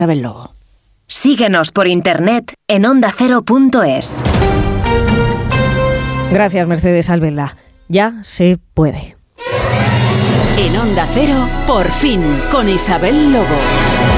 Isabel Lobo. Síguenos por internet en ondacero.es. Gracias, Mercedes Albelda. Ya se puede. En Onda Cero, por fin, con Isabel Lobo.